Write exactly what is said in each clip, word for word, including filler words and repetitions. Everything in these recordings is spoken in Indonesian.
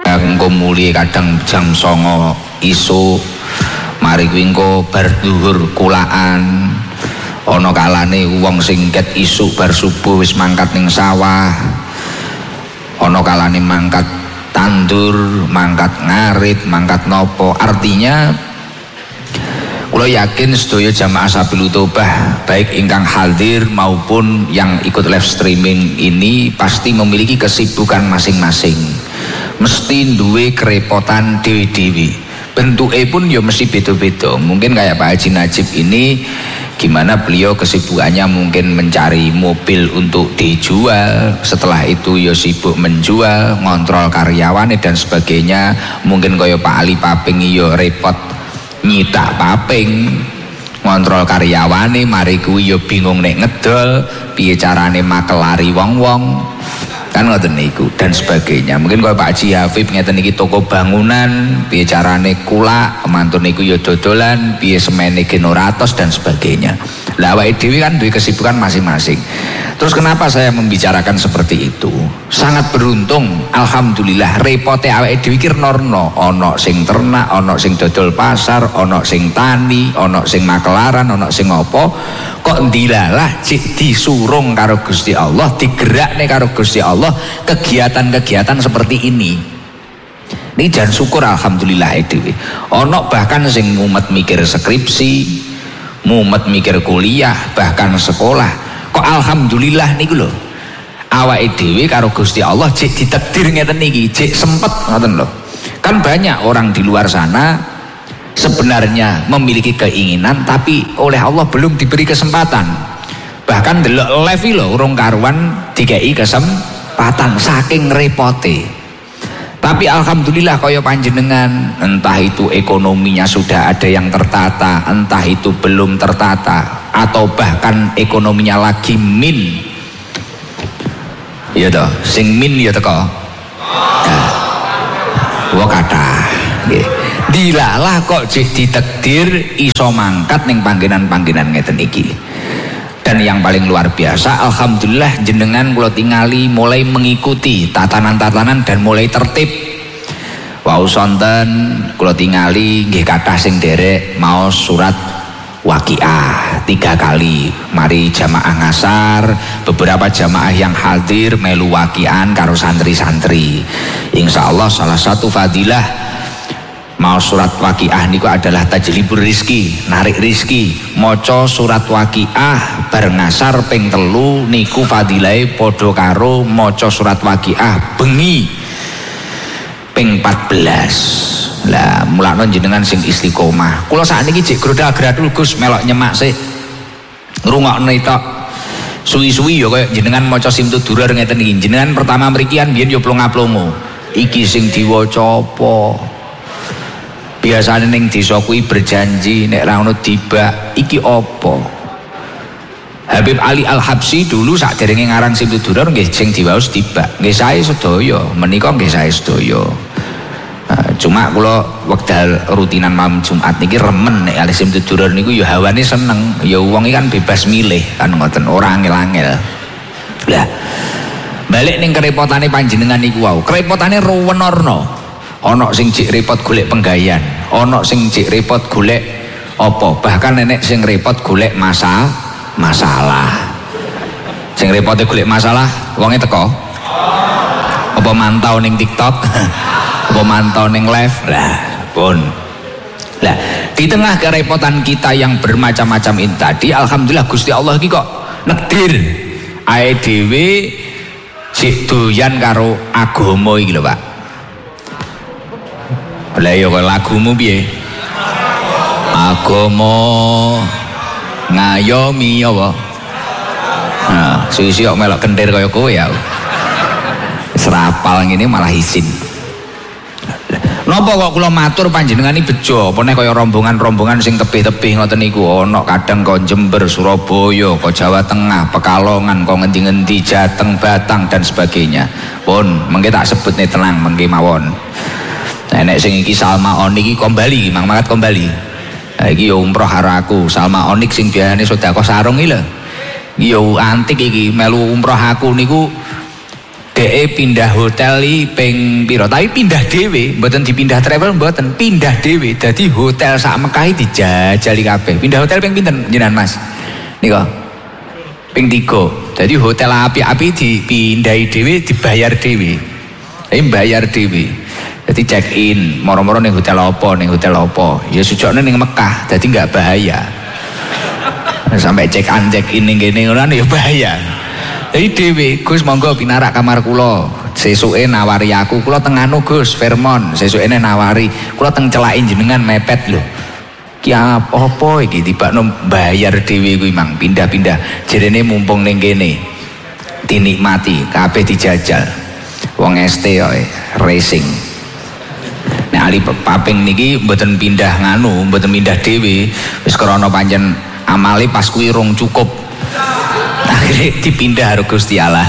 engko muli kadang jam songo isuk mari kuwi engko bar dhuwur kulaan ana kalane wong sing ket isuk bar subuh wis mangkat ning sawah ana kalane mangkat tandur mangkat ngarit mangkat nopo artinya kula yakin sedaya jamaah Sabilul Tobah baik ingkang hadir maupun yang ikut live streaming ini pasti memiliki kesibukan masing-masing mesti duwe kerepotan dewi-dewi bentuknya pun ya mesti beda-beda mungkin kayak Pak Haji Najib ini gimana beliau kesibukannya mungkin mencari mobil untuk dijual setelah itu ya sibuk menjual ngontrol karyawannya dan sebagainya mungkin kaya Pak Ali Paping ya repot nyitak paping ngontrol karyawane mari kuwi ya bingung nek ngedol piye carane makelari wong-wong kan ngoten niku dan sebagainya mungkin kaya Pak Haji Hafib ngeten iki toko bangunan piye carane kulak mantun niku ya dodolan piye semene genoratos dan sebagainya lah awake dhewe kan duwe kesibukan masing-masing terus kenapa saya membicarakan seperti itu sangat beruntung alhamdulillah repote awake dhewe iki norno ana sing ternak ana sing dodol pasar ana sing tani ana sing makelaran ana sing apa kok ndilalah cik disurung karo Gusti Allah digerakne karo Gusti Allah kegiatan-kegiatan seperti ini ini jan syukur alhamdulillah dhewe ana bahkan sing mumet mikir skripsi mumet mikir kuliah bahkan sekolah kok alhamdulillah niku lho awake dhewe karo Gusti Allah jek ditakdir ngeten niki jek sempet ngoten lho kan banyak orang di luar sana sebenarnya memiliki keinginan tapi oleh Allah belum diberi kesempatan bahkan delok live lho urung karuan dikei kesempatan saking repote tapi alhamdulillah kaya panjenengan entah itu ekonominya sudah ada yang tertata entah itu belum tertata atau bahkan ekonominya lagi min ya toh sing min ya teko nah, wa kata nggih dilalah kok jek ditakdir iso mangkat ning panggenan-panggenan ngeten iki dan yang paling luar biasa alhamdulillah jenengan kula tingali mulai mengikuti tatanan-tatanan dan mulai tertib wau sonten kula tingali nggih kathah sing derek maos surat Waqiah tiga kali mari jamaah ngasar beberapa jamaah yang hadir melu waqian karo santri-santri insyaallah salah satu fadilah mau surat Waqiah niku adalah tajlibur rizki narik rizki maca surat Waqiah bareng ngasar ping telu niku fadilahe padha karo maca surat Waqiah bengi ping empat belas lah mulakno jenengan sing istiqomah kula sakniki jek grodal-gradul Gus melok nyemak sik ngrungokno tok suwi-suwi ya kaya jenengan maca simtu durar ngeten iki jenengan pertama mriki kan biyen ya plonga-plongo iki sing diwaca apa biasane ning desa kuwi berjanji nek ra ono tiba iki apa Habib Ali Al-Habsyi dulu sakderenge ngarang simtu durar nggih sing diwaos tiba nggih sae sedaya menika nggih sae sedaya nah, cuma kula wekdal rutinan malam Jumat niki remen nek ali simtu durar niku ya hawane seneng ya wong iki kan bebas milih kan ngoten ora angel-angel lah balik ning kerepotane panjenengan niku wau kerepotane ruwenorno ana sing jek repot golek penggayan ana sing jek repot golek apa bahkan nenek sing repot golek masa masalah sing repote golek masalah wonge teko apa mantau ning TikTok apa mantau ning live lah pun lah di tengah kerepotan kita yang bermacam-macam ini tadi alhamdulillah Gusti Allah iki kok nekdir ae dhewe sik doyan karo agama iki lho Pak lah ya kok lagumu piye agama ngayomi apa nah suwi-suwi kok melok kentir kaya kowe ya serapal ngene malah izin napa kok kula matur panjenengan iki bejo apa nek kaya rombongan-rombongan sing tebih-tebih ngoten niku ana kadang kok Jember Surabaya kok Jawa Tengah Pekalongan kok ngendi-ngendi Jateng Batang dan sebagainya pun mengke tak sebut nih tenang mengke mawon nek sing iki Salma Onik iki kembali Mang Makat kembali iki yo umroh haraku Salma Onik sing biasane sedekah sarung iki lho iki yo antik iki melu umroh aku niku Dek pindah hotel iki ping piro, tapi pindah dhewe, mboten dipindah travel, mboten, pindah dhewe. Dadi hotel sak Mekah dijajali kabeh. Pindah hotel ping pinten jenengan Mas? Nika. Ping tiga. Jadi hotel api-api dipindahi dhewe, dibayar dhewe. Tapi bayar dhewe. Jadi check in, moro-moro ning hotel apa, ning hotel apa. Ya sujokne ning Mekah, jadi enggak bahaya. Sampai check in check in ning kene ngono ya bahaya. Jadi dhewe, Gus monggo pinarak kamar kula. Sesuke nawari aku, kula teng anu Gus, Fairmont. Sesukene nawari, kula teng celake jenengan mepet lho. Ki apa iki tibakno bayar dhewe kuwi mang pindah-pindah. Jerene mumpung ning kene dinikmati, kabeh dijajal. Wong S T kok racing. Nek ali paping niki mboten pindah nganu, mboten pindah dhewe, wis krana pancen amale pas kuwi rong cukup. Akhirnya dipindah karo Gusti Allah.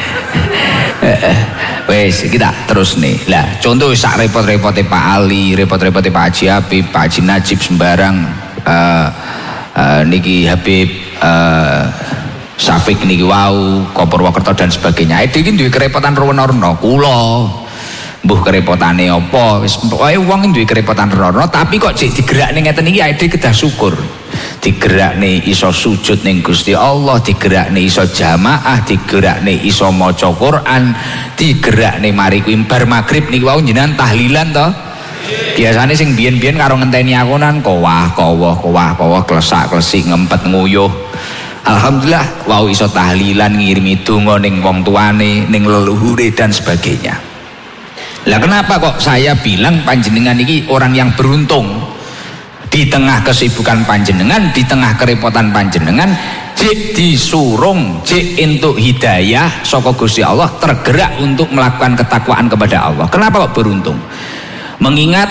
Wes kita terus nih lah, contoh sak repot-repotnya Pak Ali, repot-repotnya Pak Haji Habib, Pak Haji Najib sembarang, uh, uh, niki Habib uh, Syafiq niki wau, Purwokerto dan sebagainya. Ede iki duwe kerepotan rono-rono, kula mbuh kerepotane apa, wis pokoke wong duwe kerepotan rono, tapi kok jek digerakne ngeten iki ade kedah syukur. Digerakne iso sujud ning Gusti Allah, digerakne iso jamaah, digerakne iso maca Quran, digerakne mari kuwi bar magrib niki wau jenengan tahlilan to. Biasane sing biyen-biyen karo ngenteni akunan kowah kowah kowah kowah klesak-klesik ngempet nguyuh. Alhamdulillah wau iso tahlilan ngirimi donga ning wong tuane, ning leluhure dan sebagainya. Lah kenapa kok saya bilang panjenengan ini orang yang beruntung? Di tengah kesibukan panjenengan, di tengah kerepotan panjenengan, jik disurung, jik untuk hidayah saka Gusti Allah, tergerak untuk melakukan ketakwaan kepada Allah. Kenapa kok beruntung? Mengingat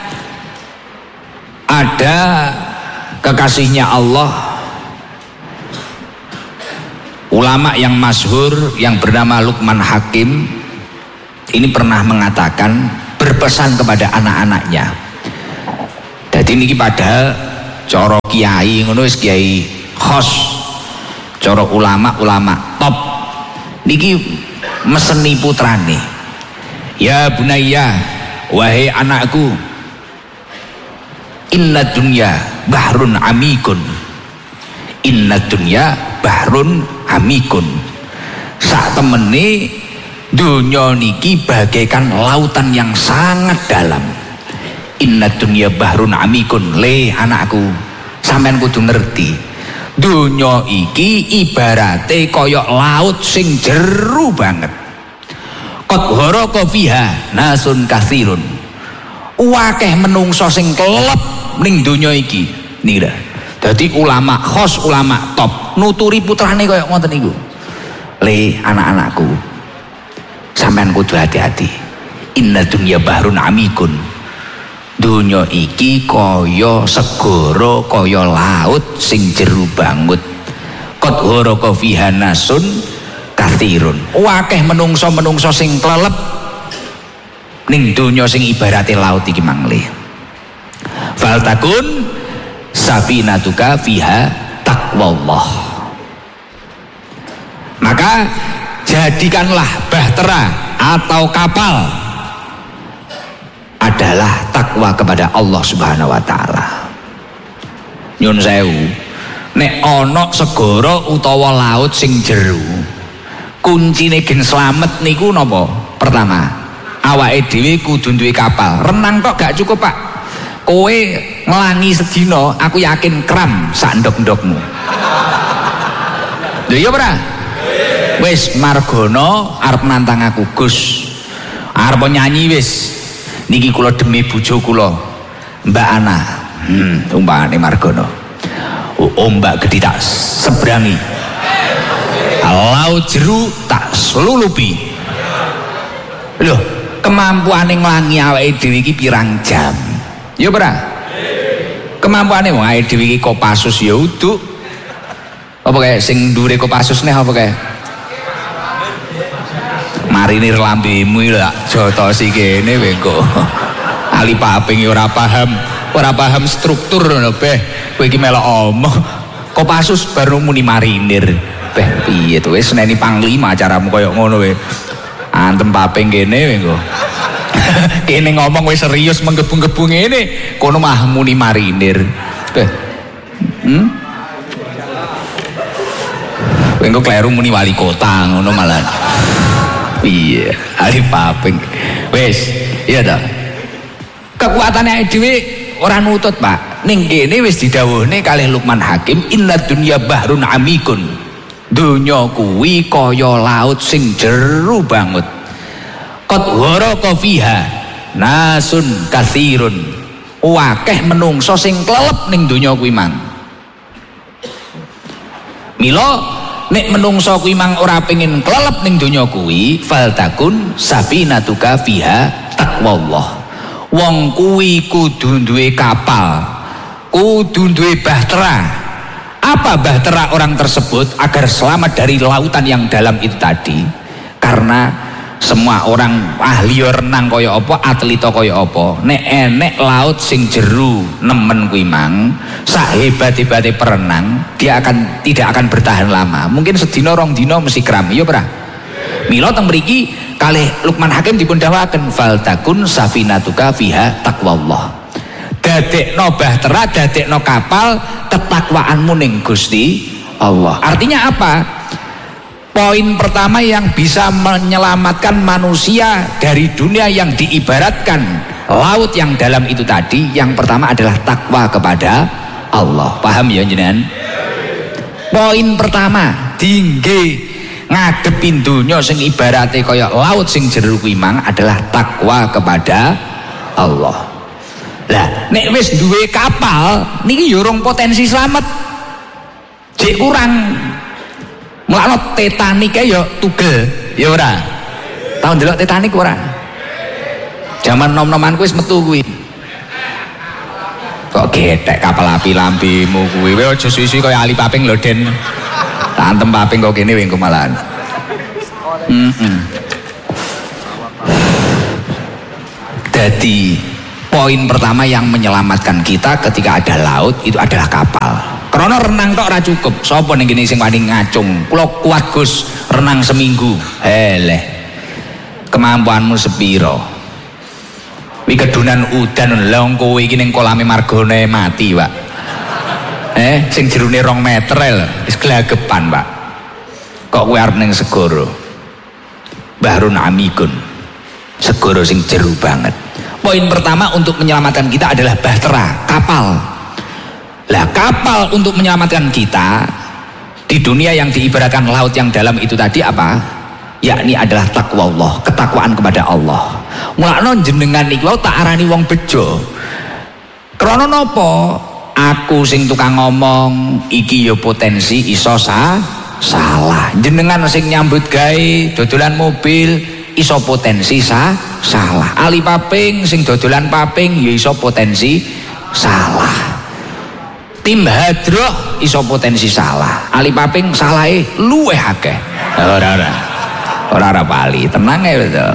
ada kekasihnya Allah, ulama yang masyhur yang bernama Luqman Hakim, ini pernah mengatakan, berpesan kepada anak-anaknya. Jadi niki padahal coro kiai ngono wis kiai khos, coro ulama-ulama top niki meseni putrane. Ya bunayya, wahai anakku, inna dunya bahrun amikun, inna dunya bahrun amikun. Sak temene dunya niki bagaikan lautan yang sangat dalam. Inna dunya bahrun amikun. Le anakku, sampean kudu ngerti, dunya iki ibarate koyok laut sing jeru banget. Qad haraka fiha nasun katsirun. Akeh menungso sing kelep ning dunya iki. Nira. Dadi ulama khos, ulama top nuturi putrane koyok ngoten niku. Le anak-anakku, sampean kudu hati-hati. Inna dunya bahrun amikun. Dunya iki kaya segara, kaya laut sing jeru banget. Qad haraka fiha nasun katsirun. Akeh menungso-menungso sing klelep ning dunya sing ibarate laut iki mangle. Faltakun safinatuka fiha taqwallah. Maka jadikanlah bahtera atau kapal adalah takwa kepada Allah Subhanahu wa taala. Nyun sewu, nek ana segara utawa laut sing jeru, kuncine gen slamet niku napa? Pertama, awake dhewe kudu duwe kapal. Renang kok gak cukup, Pak. Kowe nglangi sedina, aku yakin kram sak ndok-ndokmu. Lho iya ora? Wis Margono arep nantang aku, Gus. Arep nyanyi wis. Niki kula demi bojo kula Mbak Ana. Hmm, umpamane Margono. Ombak gede tak sebrangi. Laut jeru tak selulupi. Loh, kemampuane nglangi awake dhewe iki pirang jam? Ya ora? Kemampuane wong awake dhewe iki Kopassus ya uduk. Apa kae sing ndure Kopassus neh apa kae? Marinir lambemu lho jotosi kene wengko. Ali paping ora paham, ora paham struktur ngono beh. Kowe iki melok omong. Kopassus baru muni marinir. Beh piye to wis neni panglima caramu koyo ngono we. Antem paping kene engko. Kene ngomong wis serius menggebu-gebu ngene, kono mah muni marinir. Hmm? Engko kleru muni wali kota ngono malah. Iya, ali paping. Wis, iya ta. Kekuatane dhewe ora nutut, Pak. Ning kene wis didhawuhne kalih Luqman Hakim, innad dunya bahrun amikun. Donya kuwi kaya laut sing jero banget. Qad waraka fiha nasun katsirun. Akeh menungso sing klelep ning donya kuwi mang. Mila nek menungso kuwi mang ora pengin klelep ning donya kuwi, faltakun safinatuka fiha taqwallah. Wong kuwi kudu duwe kapal, kudu duwe bahtera. Apa bahtera orang tersebut agar selamat dari lautan yang dalam itu tadi? Karena semua orang ahli renang kaya apa, atlet kaya apa, nek enek laut sing jeru nemen kuwi mang, sak hebat-hebate perenang, dia akan tidak akan bertahan lama. Mungkin sedina rong dina mesti kram, ya ora? Mila teng mriki kalih Luqman Hakim dipun dawuhaken fal takun safinatuka fiha taqwallah. Dadekno bahtera, dadekno kapal ketakwaanmu ning Gusti Allah. Artinya apa? Poin pertama yang bisa menyelamatkan manusia dari dunia yang diibaratkan laut yang dalam itu tadi, yang pertama adalah takwa kepada Allah. Paham ya jenengan? Poin pertama, tinggi ngadepin dunia sing ibarate kaya laut sing jero kuwi mang adalah takwa kepada Allah. Lah nek wis duwe kapal niki ya urung potensi slamet. Jek kurang. Mulane Titanic ya tugel, ya ora. Tau ndelok Titanic ora? Zaman nom-nomanku wis metu kuwi. Kok getek kapal api lampimu kuwi. Kowe aja suwi-suwi kaya Ali Paping lho, Den. Tantem paping kok kene wengko malahan. Heeh. Jadi poin pertama yang menyelamatkan kita ketika ada laut itu adalah kapal. Karena renang tok ora cukup. Sapa ning kene sing wani ngacung? Kula kuat Gus, renang seminggu. Heleh. Kemampuanmu sepiro? Wi kedunan udan lha wong kowe iki ning kolame margane mati, Pak. Eh, sing jerone rong meter lho, wis glagepan, Pak. Kok kowe arep ning segara? Bahrun amikun. Segara sing jeru banget. Poin pertama untuk menyelamatkan kita adalah bahtera, kapal. Lah kapal untuk menyelamatkan kita di dunia yang diibaratkan laut yang dalam itu tadi apa? Yakni adalah takwa Allah, ketakwaan kepada Allah. Mulane jenengan iki wae tak arani wong bejo. Krana napa? Aku sing tukang ngomong iki ya potensi iso sa salah. Jenengan sing nyambut gawe dodolan mobil iso potensi sa salah. Ali Paping sing dodolan paping ya iso potensi salah. Tim hadroh iso potensi salah. Ali Paping salahe luweh akeh. Ora ora. Ora ora bali, tenang ya betul.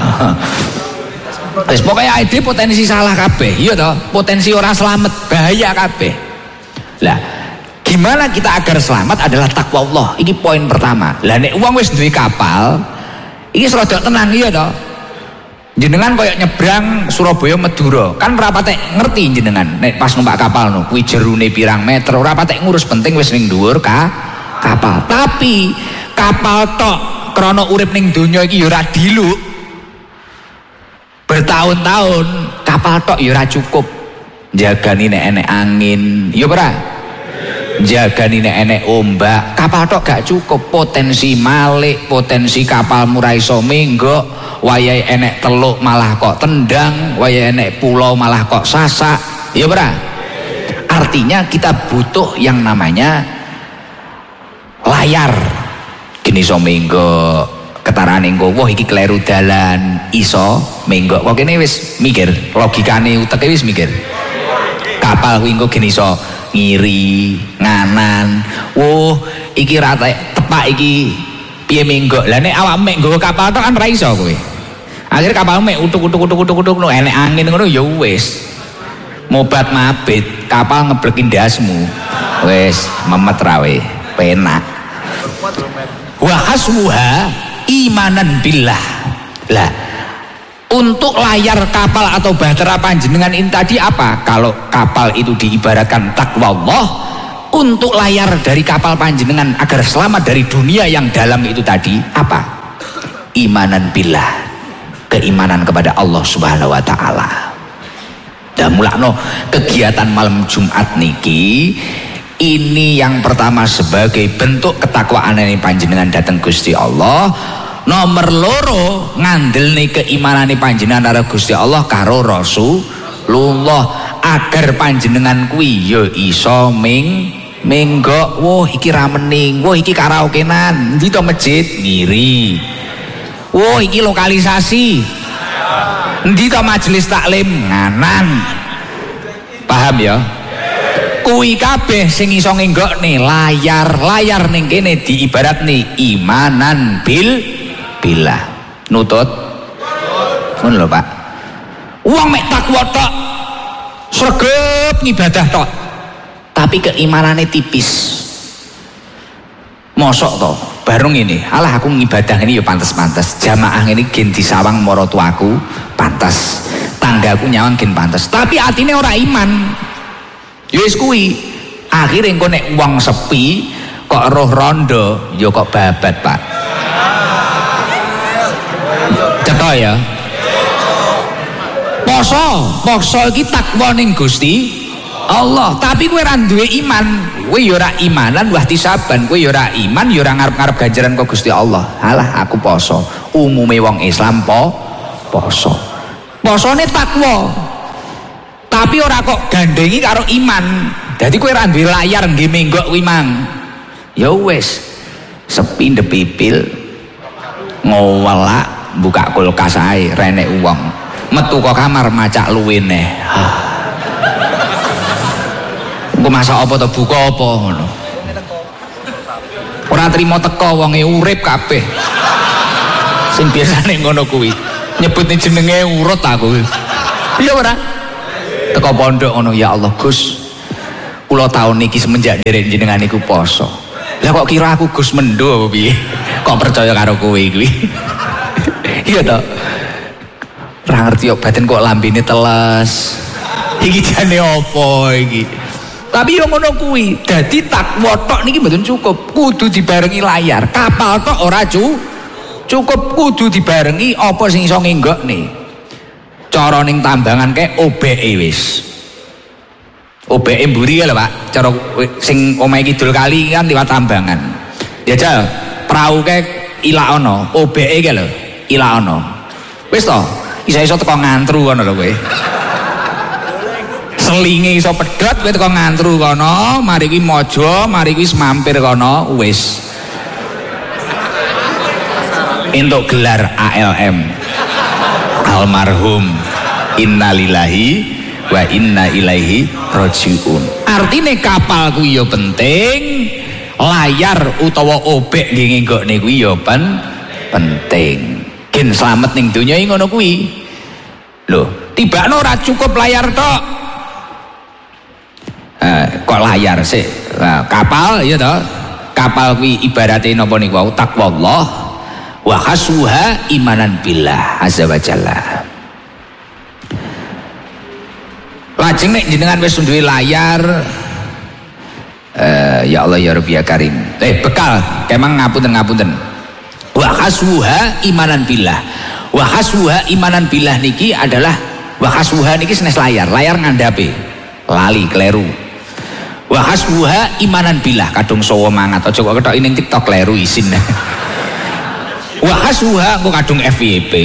Wis pokoke ide potensi salah kabeh, iya toh? Potensi ora selamat, bahaya kabeh. Lah, gimana kita agar selamat adalah takwa Allah. Ini poin pertama. Lah nek wong wis duwe kapal, iki serodok tenang iya toh? Jenengan koyok nyebrang Surabaya Madura kan rapatek ngerti jenengan nek pas numpak kapal no kuwi jerune pirang meter ora patek ngurus, penting wis ning dhuwur ka kapal. Tapi kapal tok krana urip ning donya iki ya ora diluk bertahun-tahun, kapal tok ya ora cukup jagani nek enek angin ya ora, jagani nek enek ombak, kapal tok gak cukup. Potensi malik, potensi kapal ora iso menggok, wayahe enek teluk malah kok tendang, wayahe enek pulau malah kok sasak, ya ora. Artinya kita butuh yang namanya layar. Gini iso menggok, ketarane engko wah iki kleru dalan, iso menggok. Kok kene wis mikir, logikane uteke wis mikir. Kapal kuwi engko gini iso ngiri, nganan. Woh, iki rata tepak iki piye menggok. Lah nek awak mek nggawa kapal tok kan ra iso kowe. Akhire kapal mek utuk-utuk-utuk-utuk no enek angin ngono ya wis. Mobat mabit, kapal ngeblekin dasmu. Wis memet rawe, penak. Wa hasbuha imanan billah. Lah, untuk layar kapal atau bahtera panjenengan ini tadi apa? Kalau kapal itu diibaratkan takwa Allah, untuk layar dari kapal panjenengan agar selamat dari dunia yang dalam itu tadi apa? Imanan billah, keimanan kepada Allah Subhanahu wa taala. Dan mulakno kegiatan malam Jumat niki ini yang pertama sebagai bentuk ketakwaan ini panjenengan datang Gusti Allah. Nomor loro ngandel nih keimanan panjenengan karo Gusti Allah karo Rasulullah agar panjenengan kuwi ya iso ming menggok. Wah iki ramening, wah iki karaokenan, ndi to masjid ngiri, wah iki lokalisasi, ndi to majelis taklim nganan. Paham ya? Kuwi kabeh sing iso ngenggok nih layar layar ning kene diibarat nih imanan bil billah. Nutut ngono lho Pak. Wong mek takwa tok sregep ngibadah tok tapi keimanannya tipis. Mosok to bareng ini alah aku ngibadah ini ya pantes-pantes, jamaah ini gen disawang mara tuaku pantes, tanggaku nyawang gen pantes, tapi atine ora iman. Ya wis kuwi akhire engko nek wong sepi kok roh rondo ya kok babat Pak. Cetha ya. Poso, poso iki takwa ning Gusti Allah, tapi kowe ora duwe iman, kowe ya ora imanan wah tisaban, kowe ya ora iman ya ora ngarep-ngarep ganjaran kok Gusti Allah. Halah aku poso. Umume wong Islam po poso. Posone takwa. Tapi ora kok gandengi karo iman. Dadi kowe ora duwe layar nggih menggok kuwi mang. Ya wis. Sepi ndepipil. Ngowelak buka kulkas ae renek uang metu kok kamar macak luwene. Engko masak apa to buka apa ngono. Ora trimo teko wonge urip kabeh. Sing biasane ngono kuwi. Nyebutne jenenge urut aku. Iya ora? Teko pondok ngono, ya Allah Gus. Kula taun niki semenjak nderek jenengan niku poso. Lah kok kira aku Gus mendo apa piye? Kok percaya karo kowe kuwi? Iya toh, ora ngerti kok batin kok lambene teles. Iki jane apa iki? Tapi yo ngono kuwi. Dadi takwa tok niki mboten cukup, kudu dibarengi layar. Kapal tok ora cu cukup, kudu dibarengi apa sing iso ngenggokne. Cara ning tambangan kae obeke wis. Obeke mburi lho Pak. Cara sing omahe kidul kali kan liwat tambangan. Jajal prau kae ilak ana, obeke kae lho. Ila ono. Wis to, iso-iso teko ngantru kono lho kowe. Selinge iso pedhot kowe teko ngantru kono, mari kuwi mojo, mari kuwi semampir kono, wis. Entuk gelar A L M. Almarhum innalillahi wa inna ilaihi rajiun. Artine kapal kuwi ya penting, layar utawa obek nggih ngenggokne kuwi ya pen penting. Gen selamat ning donya iki ngono kuwi. Lho, tibakno ora cukup layar tok. Eh, kok layar sih? Nah, kapal ya toh. Kapal kuwi ibarate napa niku wau taqwallah wa khasuha imanan billah azza wa jalla. Lajeng nek jenengan wis duwe layar eh, ya Allah ya Rabbi ya Karim. Eh bekal, kemang ngapunten ngapunten. Wa khasuha imanan billah. Wa khasuha imanan billah niki adalah wa khasuha niki senes layar, layar ngandhape. Lali kleru. Wa khasuha imanan billah kadung sawa mangat aja kok ketok ning TikTok kleru isin. Wa khasuha engko kadung F Y P.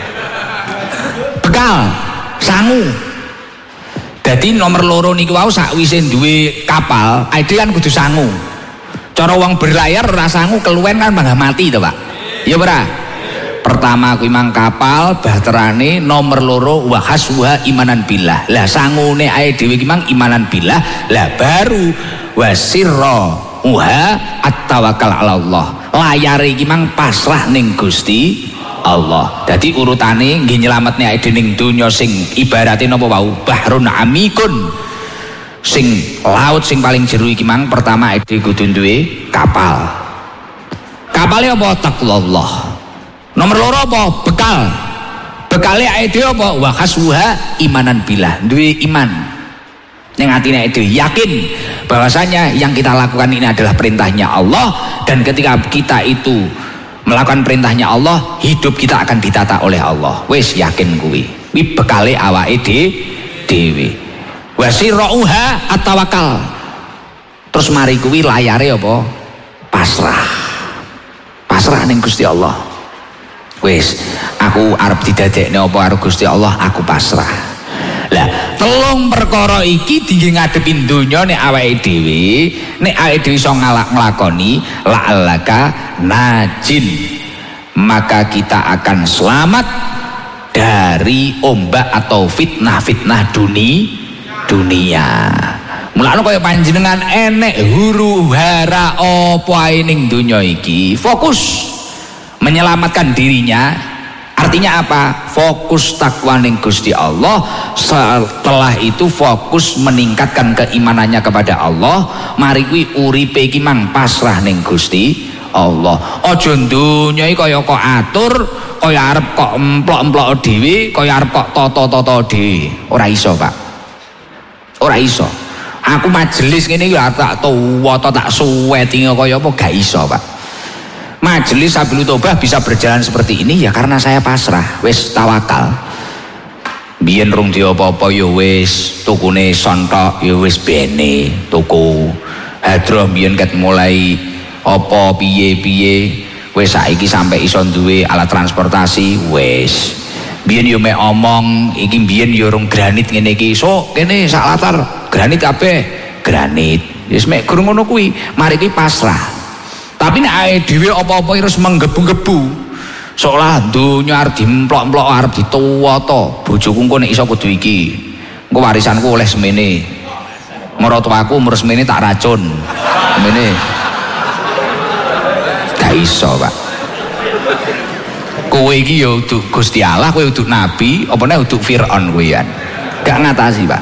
Bekal sangu. Dadi nomor loro niku wau sakwise duwe kapal, ide kan kudu sangu. Cara wong berlayar ora sangu keluwen kan malah mati to, Pak. Ya ora. Pertama kuwi mang kapal bahterane, nomor loro wa khasuha imanan billah. Lah sangune ae dhewe ki mang imanan billah. Lah baru wasirra uha at-tawakkal ala Allah. Layare iki mang pasrah ning Gusti Allah. Dadi urutane nggih nyelametne ae dening donya sing ibarate napa wau bahrun amikun. Sing laut sing paling jero iki mang pertama ae kudu duwe kapal. Kapale apa taqwallah. Nomor loro apa? Bekal. Bekale awake dhewe apa? Wa khaswuha imanan billah. Duwe iman ning atine awake dhewe, yakin bahwasanya yang kita lakukan ini adalah perintahnya Allah, dan ketika kita itu melakukan perintahnya Allah, hidup kita akan ditata oleh Allah. Wis yakin kuwi. Kuwi bekale awake dhewe. Wa sirruha at-tawakkal. Terus mari kuwi layare apa? Pasrah. Pasrah ning Gusti Allah. Wis, aku arep didadekne apa karo Gusti Allah, aku pasrah. Lah, telung perkara iki dinggo ngadepi donya nek awake dhewe, nek awake dhewe iso nglakoni la'allaka najin, maka kita akan selamat dari ombak atau fitnah-fitnah duni dunia. Mulane kaya panjenengan enek huru hara apa ae ning donya iki, fokus menyelamatkan dirinya. Artinya apa? Fokus takwa ning Gusti Allah. Setelah itu fokus meningkatkan keimanannya kepada Allah. Mari kuwi uripe iki mang pasrah ning Gusti Allah. Aja donya iki kaya kok atur, kaya arep kok emplok-emplok dhewe, kaya arep kok tata-tata dhewe. Ora iso, Pak. Ora iso. Aku majelis ngene iki tak tuwa tak suweti kaya apa gak iso, Pak. Majelis Sabilul Taubah bisa berjalan seperti ini ya karena saya pasrah, wis tawakal. Biyen rung di apa-apa ya wis, tukune sontok ya wis bene tuku. Hadroh biyen ket mulai apa piye-piye, wis saiki sampai iso duwe alat transportasi wis. Biyen yo mek omong iki biyen yo rung granit ngene iki, sok kene sak latar granit kabeh, granit. Wis mek gurung ngono kuwi, mari ki pasrah. Tapi nek awake dhewe apa-apa terus menggebu-gebu, seolah donya arep dimplok-mplok, arep dituwata. Bojoku engko nek iso kudu iki. Engko warisanku oleh semene. Maratuaku umur semene tak racun. Semene. Gak iso, Pak. Kowe iki ya uduk Gusti Allah, kowe uduk nabi, apa nek uduk Firaun kowe ya. Gak ngatasi, Pak.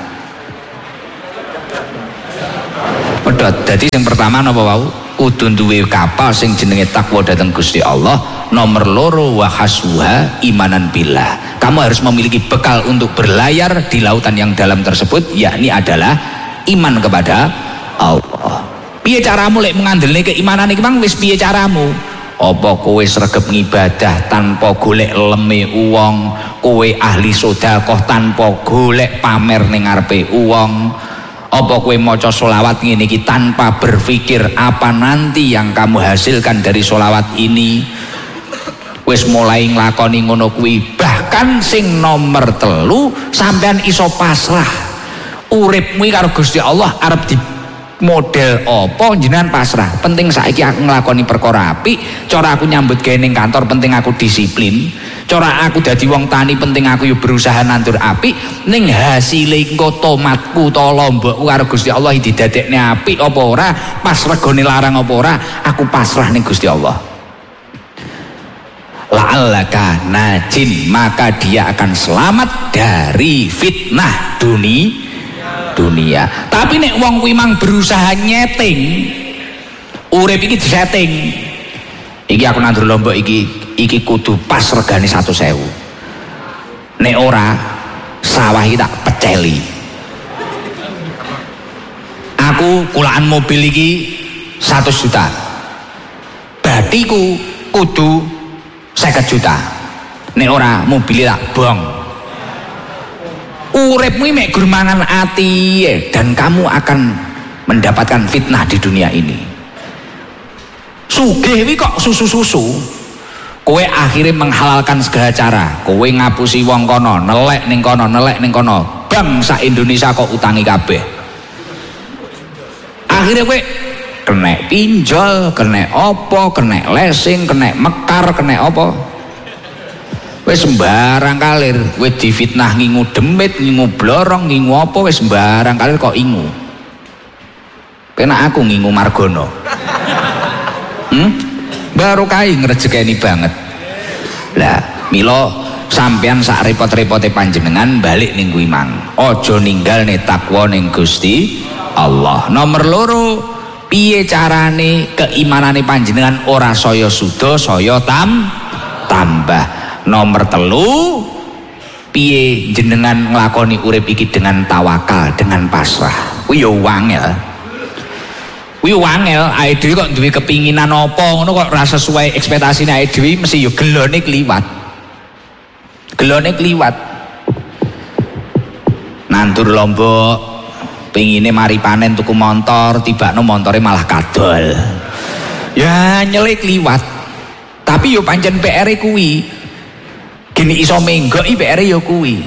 Pedhot. Dadi sing pertama napa wau? Kudu duwe kapal sing jenenge takwa dhateng Gusti Allah. Nomor loro wa hasbuha imanan billah. Kamu harus memiliki bekal untuk berlayar di lautan yang dalam tersebut, yakni adalah iman kepada Allah. Piye caramu lek mengandelne keimanan iki mang wis piye caramu? Apa kowe sregep ngibadah tanpa golek leme uwong, kowe ahli sedekah tanpa golek pamer ning ngarepe uwong? Apa kowe maca sholawat ngene iki tanpa berpikir apa nanti yang kamu hasilkan dari sholawat ini? Wis mulai nglakoni ngono kuwi. Bahkan sing nomor telu, sampean iso pasrah. Uripmu karo Gusti Allah arep di model apa jenengan pasrah. Penting saiki aku nglakoni perkara apik, cara aku nyambut gawe ning kantor penting aku disiplin. Cara aku dadi wong tani penting aku yo berusaha nandur apik, ning hasile engko tomatku to lombokku karo Gusti Allah didadekne apik apa ora, pas regane larang apa ora, aku pasrah ning Gusti Allah. La'allaka najin, maka dia akan selamat dari fitnah dunia dunia. Tapi nek wong kuwi mang berusaha nyeting, urip iki disetting. Iki aku nandur lombok iki, iki kudu pas regane satu sewu. Nek ora, sawah iki tak peceli. Aku kulaan mobil iki satu juta. Batiku kudu seket juta. Nek ora mobilnya tak bong. Uripmu mek gur mangan ati dan kamu akan mendapatkan fitnah di dunia ini. Sugih wi kok susu-susu. Kowe akhirnya menghalalkan segala cara. Kowe ngapusi wong kono, nelek ning kono, nelek ning kono. Bangsa Indonesia kok utangi kabeh. Akhirnya kowe kena pinjol, kena opo, kena lesing, kena mekar, kena opo. Wis sembarang kalir, wis difitnah ngingu demit, ngingu blorong, ngingu opo, wis sembarang kalir kok ingu. Kena aku ngingu Margono. Hmm? Baru kai ngrejekeni banget. Lah, milo sampean sak repot-repote panjenengan balik ning kuwi mang. Aja ninggalne takwa ning Gusti Allah. Nomor loro, piye carane keimanane panjenengan ora saya suda saya tam tambah. Nomor telu, piye jenengan nglakoni urip iki dengan tawakal, dengan pasrah. Kuwi yo wangel. Kuwi wangel, awake dhewe kok duwe kepinginan apa ngono kok ora sesuai ekspektasine awake dhewe mesti yo gelone kliwat. Gelone kliwat. Nandur lombok pengine mari panen tuku motor, tibakno montore malah kadol. Ya nyelek kliwat. Tapi yo pancen P R-e kuwi. Gini iso menggoki P R ya kuwi.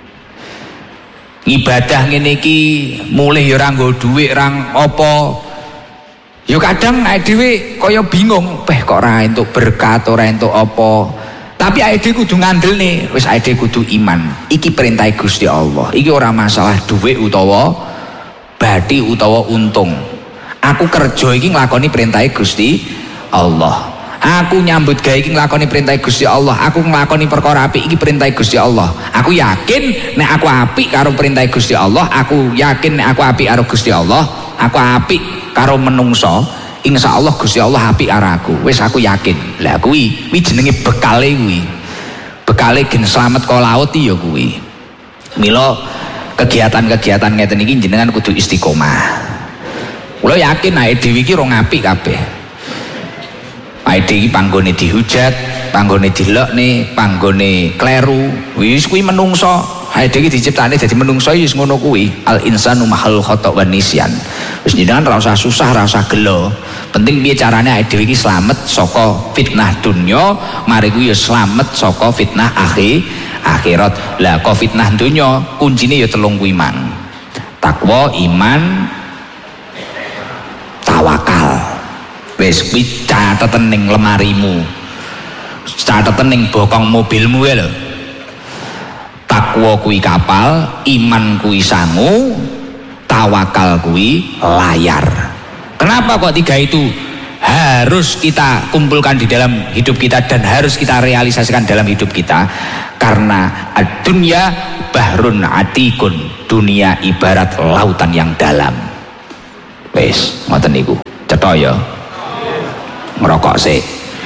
Ibadah ngene iki mulih ya ora nggo dhuwit rang apa. Ya kadang awake dhewe kaya bingung, peh kok ora entuk berkat, ora entuk apa. Tapi awake dhewe kudu ngandelne, wis awake dhewe kudu iman. Iki perintah Gusti Allah. Iki ora masalah dhuwit utawa bathi utawa untung. Aku kerja iki nglakoni perintah Gusti Allah. Aku nyambut gawe iki nglakoni perintah Gusti Allah. Aku nglakoni perkara apik iki perintah Gusti Allah. Aku yakin nek aku apik karo perintah Gusti Allah, aku yakin nek aku apik karo Gusti Allah, aku apik karo menungso, insyaallah Gusti Allah apik karo aku. Wis aku yakin. Lah kuwi kuwi jenenge bekale kuwi. Bekale gen slamet ka laut ya kuwi. Mila kegiatan-kegiatan ngeten iki jenengan kudu istiqomah. Kula yakin awake dhewe iki rong apik kabeh. Awake iki panggone dihujat, panggone dilokne, panggone kleru, wis kuwi menungso. Awake dhewe diciptakne dadi menungso wis ngono kuwi. Al insanu mahal khata' wa nisyan. Wis jenengan ora usah susah, ora usah gelo. Penting piye carane awake dhewe iki slamet saka fitnah dunya, mari kuwi ya slamet saka fitnah akhir akhirat. Lah kok fitnah dunya kuncine ya telung kuwi mang. Takwa, iman, tawakal. Wis kuwi cateten ning lemarimu, cateten ning bokong mobilmu ya lho. Takwa kuwi kapal, iman kuwi sangu, tawakal kuwi layar. Kenapa kok tiga itu harus kita kumpulkan di dalam hidup kita dan harus kita realisasikan dalam hidup kita? Karena ad-dunya bahrun atikun, dunia ibarat lautan yang dalam. Wis ngoten niku, cetha ya. Ngerokok sih.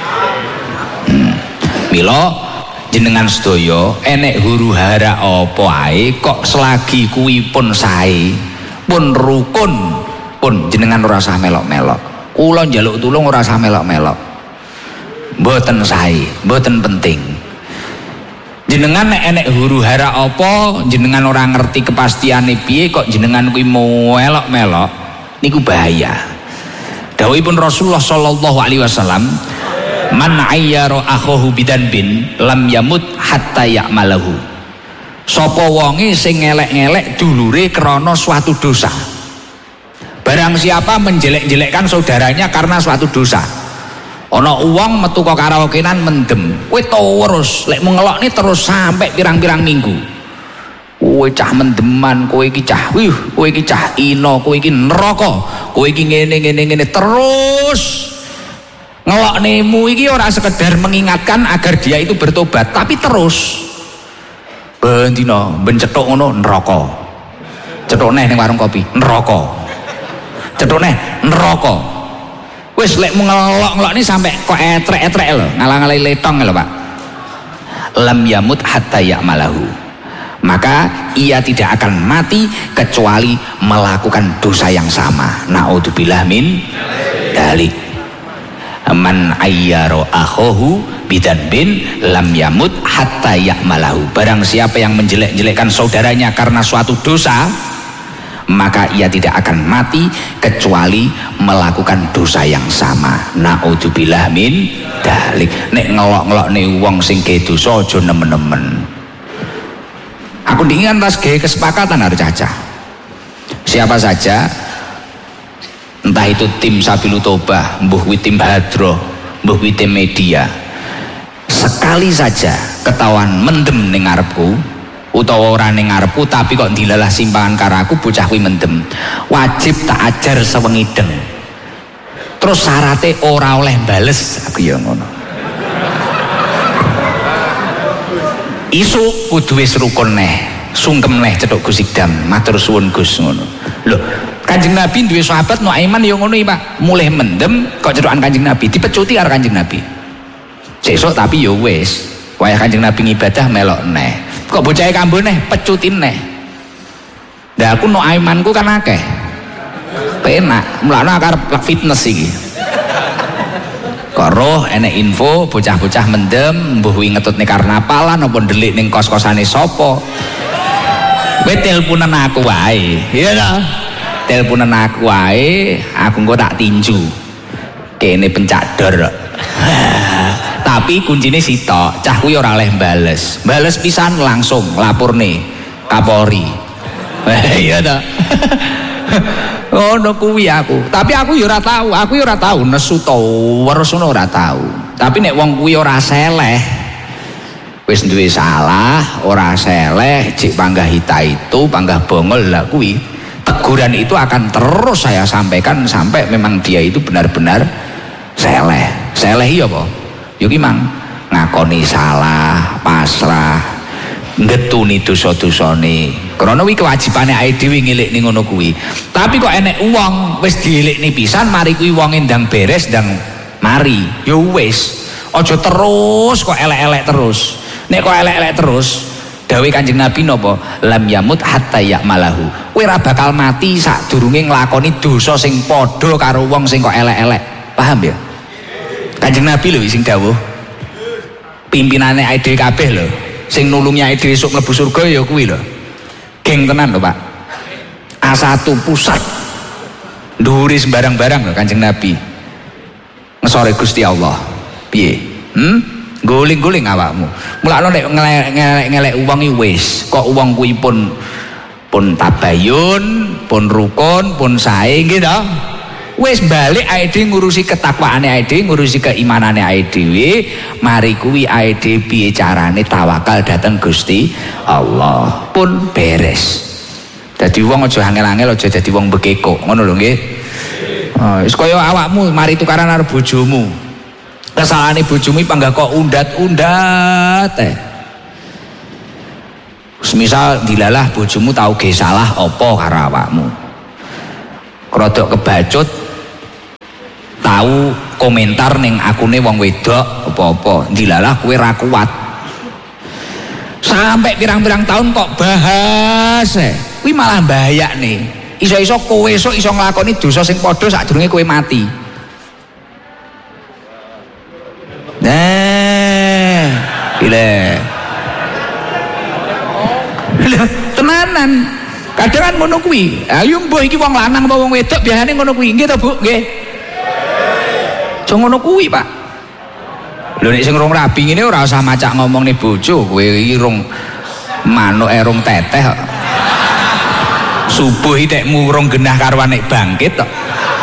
Hmm. Mila jenengan sedaya enek huru hara apa ae kok selagi kuwi pun sae, pun rukun, pun jenengan ora usah melok-melok. Kula njaluk tulung ora usah melok-melok. Mboten sae, mboten penting. Jenengan nek enek huru hara apa, jenengan ora ngerti kepastiane piye kok jenengan kuwi melok-melok, niku bahaya. Dawuhipun Rasulullah sallallahu alaihi wasallam, man ayyara akhahu bidanbin lam yamut hatta ya'malahu. Sapa wonge sing ngelek-ngelek dulure krana suatu dosa. Barang siapa menjelek-jelekkan saudaranya karena suatu dosa. Ana uang metu kok karaokean mendem, kowe terus lek mengelokne terus sampai pirang-pirang minggu. Kowe cah mendeman, kowe iki cah wih, kowe iki cah ino, kowe iki neraka, kowe iki ngene ngene ngene terus. Ngeloknemu iki ora sekedar mengingatkan agar dia itu bertobat, tapi terus ben dina ben cetuk ngono neraka. Cetuk neh ning warung kopi, neraka. Cetuk neh neraka. Wis lek ngelok-ngelokne sampai kok etrek-etrek lho, ngalang-alangi letong lho, Pak. Lam yamut hatta ya'malahu. Maka ia tidak akan mati kecuali melakukan dosa yang sama. Na'udzubillah min dalik. Man ayyaro akhohu bidanbin lam yamut hatta ya'malahu. Barang siapa yang menjelek-jelekkan saudaranya karena suatu dosa, maka ia tidak akan mati kecuali melakukan dosa yang sama. Na'udzubillah min dalik. Nek ngelok-ngelokne wong sing ge dosa aja nemen-nemen. Aku diingat tas gaya kesepakatan harus caca. Siapa saja, entah itu tim Sabilu Tobah, mbuh tim Hadroh, mbuh tim media, sekali saja ketahuan mendem ning ngarepku utawa ora ning ngarepku tapi kok dilalah simpangan karo aku, bocah kuwi mendem, wajib tak ajar sewengi deng. Terus syaratnya ora oleh bales, aku ya ngono. Isu kudu wis rukun neh, sungkem neh cethuk Gus Idam, matur suwun Gus ngono. Lho, Kanjeng Nabi duwe sahabat Nuaiman ya ngono iki, Pak. Mulih mendem kok cethukan Kanjeng Nabi, dipecuti karo Kanjeng Nabi. Sesuk tapi ya wis, wayah Kanjeng Nabi ngibadah melok neh. Kok bocah kambo neh pecutin neh. Lah aku no aimanku kan akeh. Penak, mulane akar fitness iki. Kok roh enek info bocah-bocah mendem mbuh wi ngetutne karnapalan apa ndelik ning kos-kosane sapa. Kowe teleponan aku wae. Iya ta? Teleponan aku wae, aku engko tak tinju. Kene pencak dor. Tapi kuncine sitok, cah kuwi ora oleh bales. Bales pisan langsung lapurne Kapolri. Iya ta. Ngono kuwi aku. Tapi aku ya ora tahu, aku ya ora tahu nesu to terus ngono ora tahu. Tapi nek wong kuwi ora seleh, wis duwe salah, ora seleh, cik panggah hita itu, panggah bongol lah kuwi. Teguran itu akan terus saya sampaikan sampai memang dia itu benar-benar seleh. Seleh iya apa? Yo ki mang ngakoni salah, pasrah, ngetuni dosa-dosane. Karena kuwi kewajibane awake dhewe ngelikni ngono kuwi. Tapi kok enek wong wis dielikni pisan mari kuwi wong ndang beres ndang mari. Yo wis, aja terus kok elek-elek terus. Nek kok elek-elek terus, dawuh Kanjeng Nabi napa? Lam yamut hatta ya'malahu. Kowe ora bakal mati sadurunge nglakoni dosa sing padha karo wong sing kok elek-elek. Paham ya? Kanjeng Nabi lho sing dawuh. Pimpinane A I D kabeh lho. Sing nulungi A I D esuk mlebu surga ya kuwi lho. Geng tenan lho, Pak. A satu pusat. Nduri sembarang-barang lho Kanjeng Nabi. Ngesore Gusti Allah. Piye? Hmm? Guling-guling awakmu. Mulane nek ngelek-ngelek wong iki wis, kok wong kuwi pun pun tabayun, pun rukun, pun sae nggih to. Wis balik A I D ngurusi ketakwaane A I D, ngurusi keimanane A I D. Mari kuwi A I D piye carane tawakal dateng Gusti Allah. Pun beres. Dadi wong aja angel-angel, aja dadi wong bekeko. Ngono lho nggih. Oh, wis kaya awakmu mari tukaran karo bojomu. Kesalahane bojomu panggah kok undat-undat teh. Semisal dilalah bojomu tau ge salah apa karo awakmu. Krodok kebacut tahu komentar ning akune wong wedok apa-apa dilalah kowe ra kuat sampai pirang-pirang tahun kok bahas eh kuwi malah bahaya nih iso-iso kowe esuk iso nglakoni dosa sing padha sadurunge kowe mati. Nah gile tenanan kadang kan ngono kuwi ayo mbah iki wong lanang apa wong wedok biasane ngono kuwi nggih to Bu nggih. Ngono kuwi Pak. Lho nek sing rong rabi ngene ora usah macak ngomong nih bojo, kowe iki rong manuk erung teteh kok. Subuh iki tekmu rong genah karo nek bangkit kok.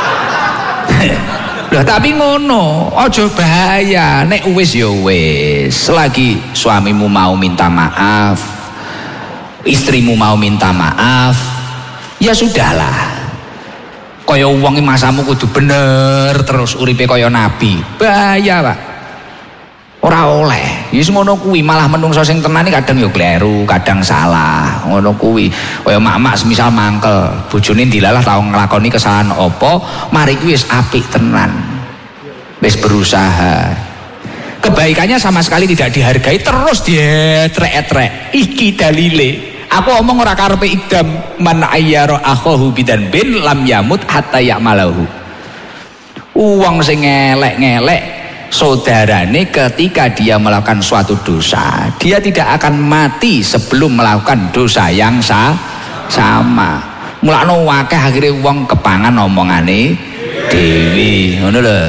Lah tapi ngono, aja bahaya. Nek wis ya wis. Selagi suamimu mau minta maaf, istrimu mau minta maaf, ya sudahlah. Kaya wong iki masamu kudu bener terus uripe kaya nabi. Bahaya, Pak. Ora oleh. Ya wis ngono kuwi, malah menungso sing tenan iki kadang ya kleru, kadang salah. Ngono kuwi. Kaya mak-mak semisal mangkel, bojone dilalah tau nglakoni kesalahan apa, mari kuwi wis apik tenan. Wis berusaha. Kebaikannya sama sekali tidak dihargai, terus dietrek-etrek. Iki dalile. Aku omong ora karepe idam man ayyara akhahu bidan bin lam yamut hatta ya'malahu. Uang sing ngelek-ngelek saudarane ketika dia melakukan suatu dosa, dia tidak akan mati sebelum melakukan dosa yang sa sama. Mulane akeh akhire wong kepangan omongane dhewe, ngono lho.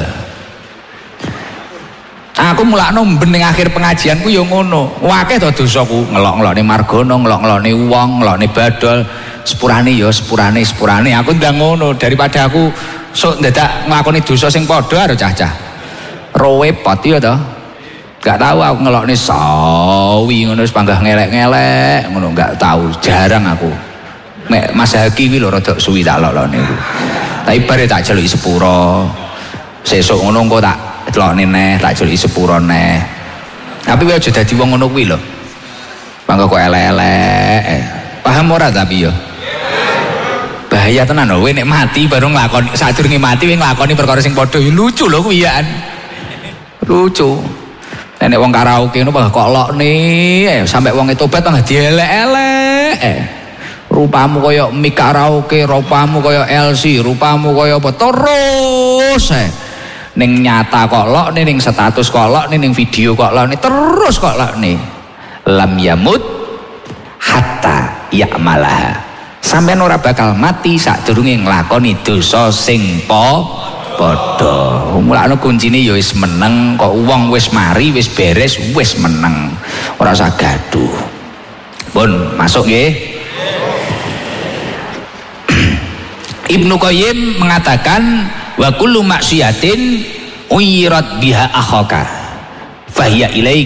Aku mulakno bening akhir pengajianku ya ngono. Wakeh to dosaku, ngelok-ngelokne margono, ngelok-ngelokne wong, ngelokne badol, sepurane ya sepurane sepurane. Aku ndang ngono daripada aku sok dadak nglakoni dosa sing padha karo cah-cah. Repot ya to. Gak tahu aku ngelokne sawi ngono wis panggah ngelek-ngelek ngono, gak tahu, jarang aku. Mek Mas Haki kuwi lho rada suwi tak lok-lokne iku. Tapi bare tak celuki sepuro. Sesuk ngono engko tak delokne neh, tak juluki sepuro neh. Tapi kowe aja dadi wong ngono kuwi lho. Mangko kok elek-elek. Paham ora tapi yo? Bahaya tenan lho, kowe nek mati baru nglakoni sadurunge mati kowe nglakoni perkara sing padha lucu lho kuwi ya. Lucu. Nenek wong karaoke ngono kok lokne eh, sampai wong tobat malah dielek-elek. Eh. Rupamu kaya mik karaoke, rupamu kaya L C, rupamu kaya apa terus eh. Ning nyata kok lokne, ning status kok lokne, ning video kok lokne, terus kok lokne. Lam yamut hatta ya'malaha. Sampeyan ora bakal mati sadurunge nglakoni dosa sing po padha. Mulane kuncine ya wis meneng, kok wong wis mari wis beres wis meneng. Ora usah gaduh. Pun masuk nggih. Ibnu Qayyim mengatakan wa kullu maksiatin uyirat biha akhaka fahiya ilaik.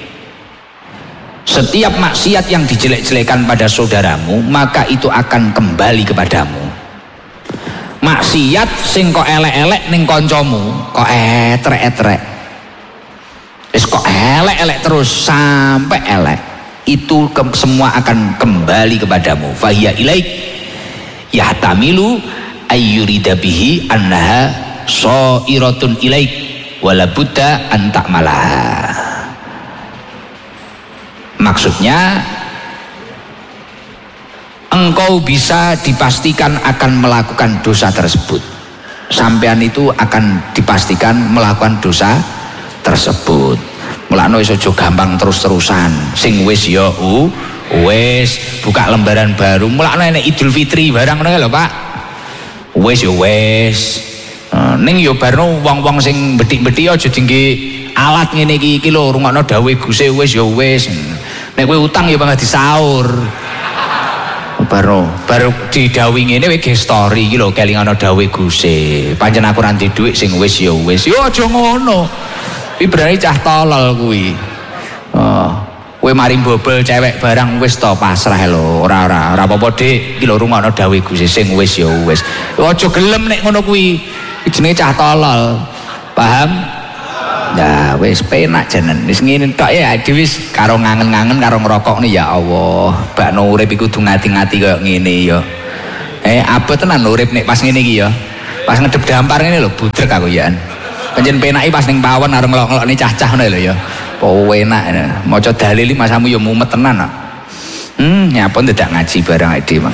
Setiap maksiat yang dijelek-jelekan pada saudaramu maka itu akan kembali kepadamu. Maksiat sing kok elek-elek ning kancamu kok etrek-etrek wis kok elek-elek terus sampai elek, itu ke, semua akan kembali kepadamu. Fahiya ilaik yahtamilu ayyurida bihi annaha shairatun ilaik wala budda an ta'malaha. Maksudnya engkau bisa dipastikan akan melakukan dosa tersebut. Sampean itu akan dipastikan melakukan dosa tersebut. Mulane wis aja gampang terus-terusan. Sing wis ya u wis buka lembaran baru. Mulane nek Idul Fitri barang ngono lho, Pak. Wis ya wis. Ning ya barno wong-wong sing betik-betik aja dingge alat ngene iki iki lho rungokno dawuh Guse wis ya wis. Nek kowe utang ya bangga disaur. Baru baru didhawuhi ngene kowe ge story iki lho kelingan dawuh Guse. Pancen aku ra ndek dhuwit sing wis ya wis. Yo aja ngono. Kuwi berarti cah tolol kuwi. Oh, kowe mari bobol cewek barang wis to pasrah lho. Ora ora ora apa-apa Dik. Iki lho rungokno dawuh Guse sing wis ya wis. Aja gelem nek ngono kuwi. Jenenge cah tolol. Paham? Ya wis penak jenen wis ngene tok ya wis karo ngangen-ngangen karo ngerokok nih ya Allah. Bakno urip iku kudu ngati-ngati koyo ngene ya. Eh apa tenan urip nek pas ngene iki ya. Pas ngedep dampar ngene lho budrek aku ya. Pancen penake pas ning pawon karo ngelok-ngelokne cah-cah ngono lho ya. Po enak maca dalil masamu ya mumet tenan kok. Hmm nyapa ndak ngaji barang ide Mang.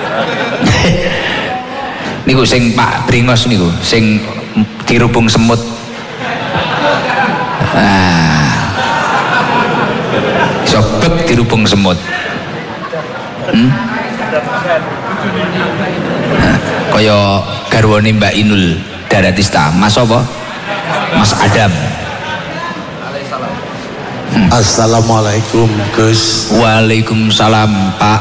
Niku sing Pak Bringos niku sing dirubung semut. Ah. Sobek dirubung semut. Hmm? Nah, kaya garwane Mbak Inul Daratista, Mas apa? Mas Adam. Hmm. Assalamualaikum Gus. Waalaikumsalam Pak.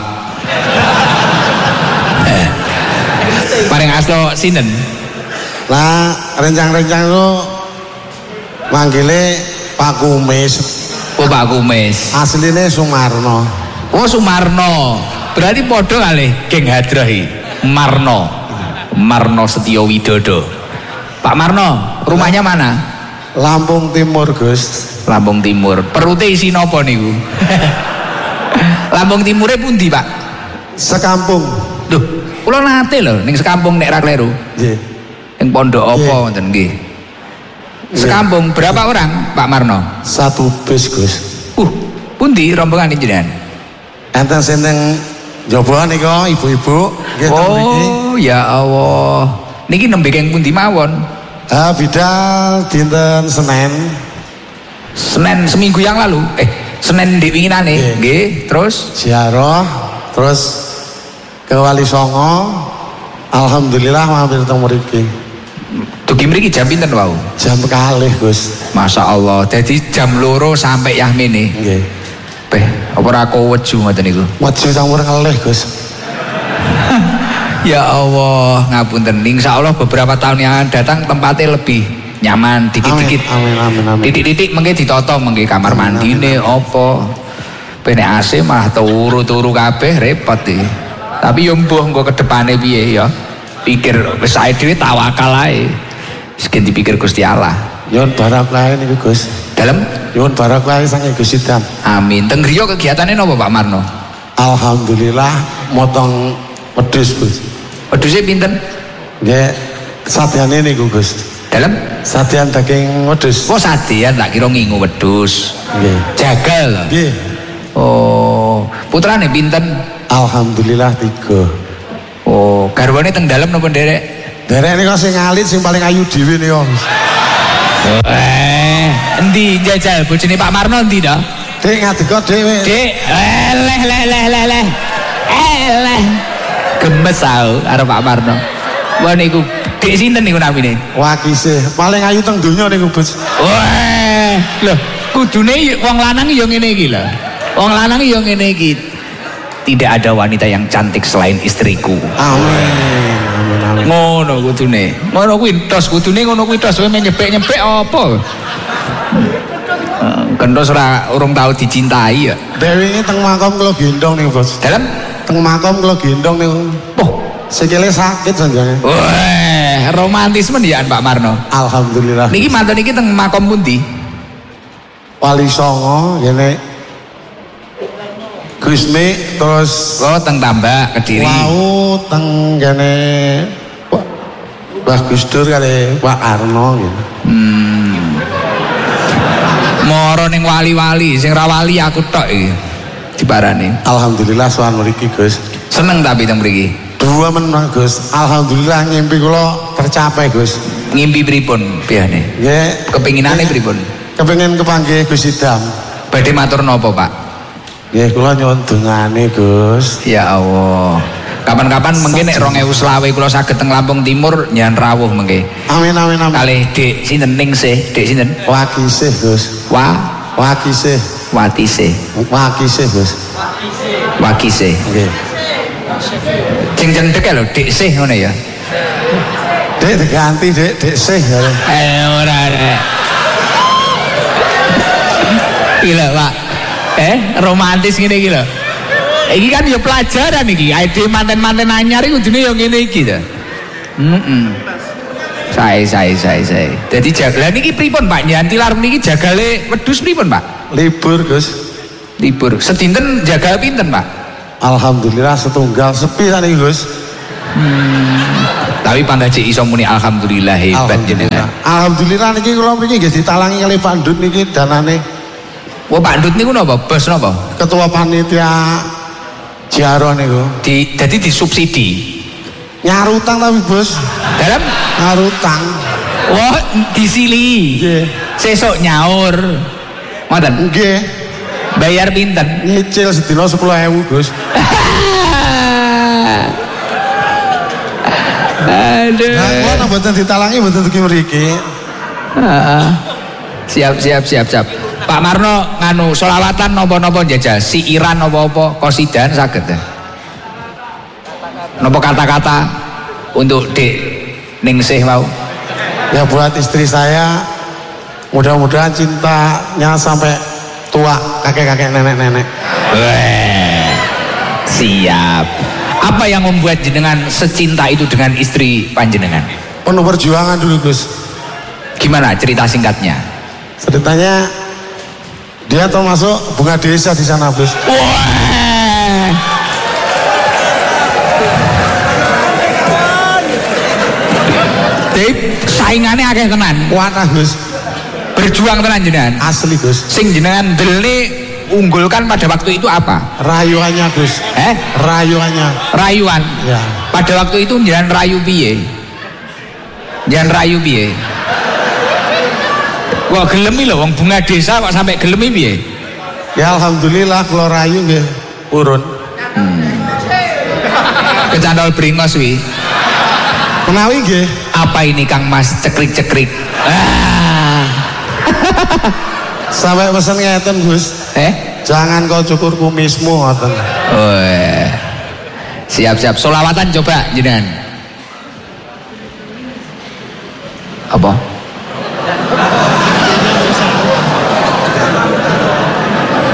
Eh. Paring asto sinten? Lah rencang-rencang lu manggile Pak Kumis. Oh Pak Kumis. Asline Sumarno. Oh Sumarno. Berarti podo kali geng Hadrahi. Marno. Marno Setio Widodo. Pak Marno, rumahnya mana? Lampung Timur Gus. Lampung Timur. Perute isi nopo niku? Lampung Timure pundi Pak? Sekampung. Duh, kula nate lho ning sekampung nek ra kleru. Nggih. Ning pondok apa wonten nggih? Sekampung berapa orang Pak Marno? Satu bis Gus. Uh, pundi rombongan jenengan? Enten sing njaba nika ibu-ibu nggih teng mriki. Oh, ya Allah. Niki nembe keng pundi mawon? Ah bidal dinten Senin. Senin seminggu yang lalu. Eh, Senin ndek winginane, nggih. Terus ziarah, terus ke Wali Songo. Alhamdulillah mampir teng mriki. Dugi mriki jam pinten wau? Jam kalih Gus. Masya Allah. Jadi jam loro sampai Yahmini. Nggih. Beh, apa ora weju ngoten niku? Weju campur kalih Gus. Ya Allah, ngapunten. Insyaallah beberapa tahun yang akan datang tempatnya lebih nyaman, dikit-dikit. Amin, amin, amin. Titik-titik mengke ditata mengke kamar mandine apa. Pene A C malah turu-turu kabeh repot iki. Tapi yo mbuh engko kedepane piye ya. Pikir wis ae dhewe tawakal ae. Wis dipikir Gusti Allah. Nyuwun barokah niku Gus. Dalem Nyuwun barokah sange Gusti Dan. amin. Teng griya kegiatane napa Pak Marno? Alhamdulillah motong wedhus Gus. Wedhuse pinten? Nggih sadyane niku Gus. Dalam sadean daging wedhus. Oh sadean tak kira ngingu wedhus. Nggih. Jagal lho. Nggih. Oh, putrane pinten? Alhamdulillah tiga. Oh, garwane teng dalem napa nderek? Derek niku sing alit sing paling ayu dhewe niku. Eh, endi jajal bojone Pak Marno endi to? Dik ngadega dhewe. Dik, leh leh leh leh leh. Eh, gemes aku karo Pak Marno. Wah niku dik sinten niku namine? Wakise, paling ayu teng donya niku, Bos. Wah, lho, kudune wong lanang ya ngene iki lho. Wong lanang ya ngene iki. Tidak ada wanita yang cantik selain istriku. Amin. Amin amin. Ngono kudune. Ngono kuwi tos kudune ngono kuwi tos kowe nyepek-nyepek apa? Kentos ora urung tau dicintai ya. Dewi ini teng makom kula gendong nih, Bos. Dalam Teng makom kula gendong nih. oh, Sikile sakit sanjane. wah, romantisme ya Pak Marno. Alhamdulillah. Niki mantan niki teng makom pundi? Wali Songo ngene. Gusmi terus Oh, teng Tambak Kediri. wau teng kene Pak Gus Dur kali Pak Arno gitu. Hmm. Moro ning wali-wali sing ra wali aku tok iki. Diparani. Alhamdulillah sowan mriki, Gus. Seneng tapi teng mriki. Dua menang, Gus. Alhamdulillah ngimpi kula tercapai, Gus. Ngimpi pripun piyane? Nggih, Kepinginane pripun? kepengin kepanggih Gus Idam. Badhe matur napa, Pak? Nggih, kula nyuwun dongane, Gus. Ya Allah. Kapan-kapan mungkin nek dua ribu selawe kula saged teng Lampung Timur nyan rawuh mengke. Amin amin amin. Kalih Dik sinten Ningsih, Dik sinten? Wakisih, Gus. Wa Wakisih. Watisih. Wakisih, Gus. Wakisih. Nggih. Sing cendhek lho Dik Sih ngono ya. Dek diganti, Dek, Dek sih ya. Eh ora rek. Gila, Pak. Eh, romantis ngene iki lho. Iki kan ya pelajaran iki. Ide manten-manten anyar iki kudune ya ngene iki to. Heeh. Sae sae sae sae. Dadi jagalan niki pripun Pak? Nyanti larung niki jagale wedhus pripun Pak? Libur, Gus. Libur. Sedinten jagal pinten Pak? Alhamdulillah setunggal sepi tadi, Gus. Hmm. Tapi pangaji iso muni alhamdulillah hebat jenengan. Alhamdulillah niki kula mriki nggih ditalangi kali Pak Ndut niki danane. Wah Pak Ndut niku napa? Bos napa? Ketua panitia Jaro niku. Di jadi disubsidi. Nyarutang tapi, Bos. Dalam Nyarutang. wah disili. Nggih. Sesuk nyaur. Ngoten. Nggih. Bayar pinten? Nyicil sedina sepuluh ribu, Gus. Aduh. Nah, kula mboten ditalangi mboten dugi mriki. Heeh. Siap siap siap siap. Pak Marno nganu selawatan napa-napa jajal, siiran napa-apa, qasidan saged. Napa kata-kata untuk Dik Ningsih mau? Ya buat istri saya mudah-mudahan cintanya sampai tua, kakek-kakek nenek-nenek. Weh, siap. Apa yang membuat jenengan secinta itu dengan istri panjenengan? Penuh perjuangan dulu, Gus. Gimana cerita singkatnya? Ceritanya dia termasuk bunga desa di sana, Gus. Wah. Dip, saingannya akeh tenan. Kuatah, Gus. Berjuang tenan jenengan. Asli, Gus. Sing jenengan delne unggulkan pada waktu itu apa? Rayuannya, Gus. Eh? Rayuannya. Rayuan. Ya. Pada waktu itu jenengan rayu piye? Jangan rayu piye? Wah gelemi lho wong bunga desa kok sampai gelemi piye? Ya alhamdulillah kalau rayu nggih urun. Hmm. Kecandol bringos wi. Menawi nggih. Apa ini Kang Mas cekrik-cekrik? Ah. Sampai pesen ngeten, Gus. Eh? Jangan kau cukur kumismu ngoten. Oh. Siap-siap solawatan coba jenengan. Apa?